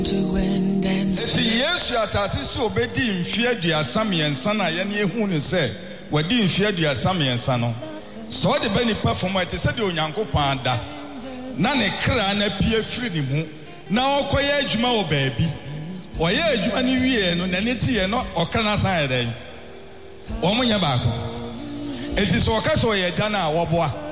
See, yes, you are so obedi in fear, dear Sammy and Sana, and ye who say, what did fear, dear Sammy and Sano. So the Benny performance said, you yanko panda. None a cran appear freedom. Now, quiet Jumao baby. Or ye, Jumani, no, Nanity, and not or can I say, Omo Yabako. It is Okaso Yajana, Wabwa.